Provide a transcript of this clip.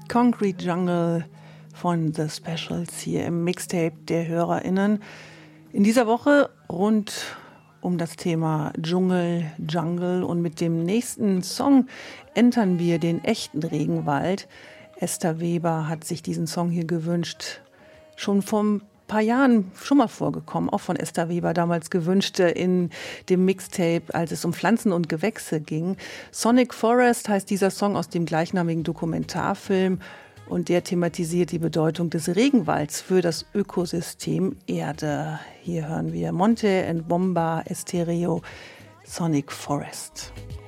Concrete Jungle von The Specials hier im Mixtape der HörerInnen. In dieser Woche rund um das Thema Dschungel, Jungle, und mit dem nächsten Song entern wir den echten Regenwald. Esther Weber hat sich diesen Song hier gewünscht, schon vor ein paar Jahren schon mal vorgekommen, auch von Esther Weber damals gewünscht in dem Mixtape, als es um Pflanzen und Gewächse ging. Sonic Forest heißt dieser Song aus dem gleichnamigen Dokumentarfilm und der thematisiert die Bedeutung des Regenwalds für das Ökosystem Erde. Hier hören wir Monte and Bomba Estéreo, Sonic Forest.